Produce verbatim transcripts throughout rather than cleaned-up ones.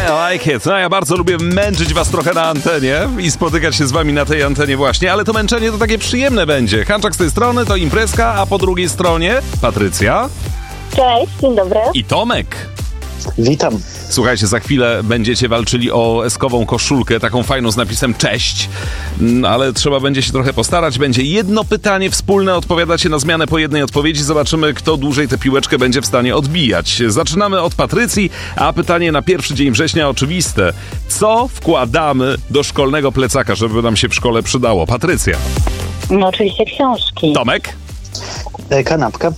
I like it. No ja bardzo lubię męczyć was trochę na antenie i spotykać się z wami na tej antenie właśnie, ale to męczenie to takie przyjemne będzie. Hanczak z tej strony to imprezka, a po drugiej stronie Patrycja. Cześć, dzień dobry. I Tomek. Witam. Słuchajcie, za chwilę będziecie walczyli o eskową koszulkę, taką fajną z napisem cześć, ale trzeba będzie się trochę postarać. Będzie jedno pytanie wspólne, odpowiadacie na zmianę po jednej odpowiedzi. Zobaczymy, kto dłużej tę piłeczkę będzie w stanie odbijać. Zaczynamy od Patrycji, a pytanie na pierwszy dzień września oczywiste. Co wkładamy do szkolnego plecaka, żeby nam się w szkole przydało? Patrycja. No oczywiście książki. Tomek? E, kanapka.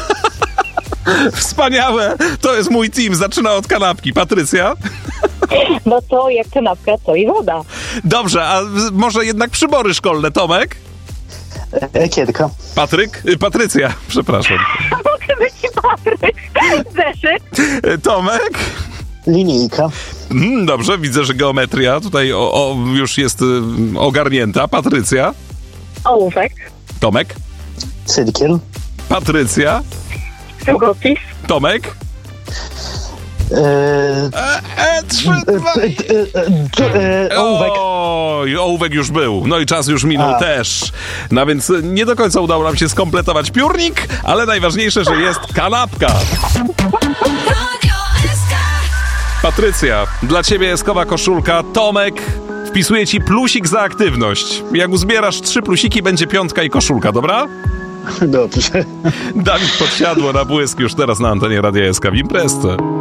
Wspaniałe! To jest mój team. Zaczyna od kanapki. Patrycja? No to jak kanapka, to i woda. Dobrze, a może jednak przybory szkolne. Tomek? E, kiedka. Patryk? Y, Patrycja, przepraszam. Mogę być Patryk. Zeszyt. Y, Tomek? Linijka. Mm, dobrze, widzę, że geometria tutaj o, o, już jest y, ogarnięta. Patrycja? Ołówek. Tomek? Cyrkiel. Patrycja? Długopis. Tomek? E, E, e, trzy, dwa... e, e, ołówek. Oj, ołówek już był. No i czas już minął A. też. No więc nie do końca udało nam się skompletować piórnik, ale najważniejsze, że jest kanapka. Patrycja, dla ciebie eskowa koszulka. Tomek wpisuje ci plusik za aktywność. Jak uzbierasz trzy plusiki, będzie piątka i koszulka, dobra? Dobrze. Dawid Podsiadło na błysk już teraz na antenie Radia S K w imprezce.